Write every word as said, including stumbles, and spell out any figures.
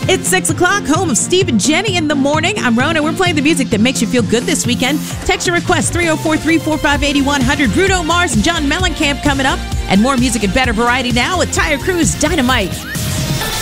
It's six o'clock, home of Steve and Jenny in the morning. I'm Rona. We're playing the music that makes you feel good this weekend. Text your request, three oh four, three four five, eight one zero zero. Bruno Mars and John Mellencamp coming up. And more music and better variety now with Tyre Cruz Dynamite.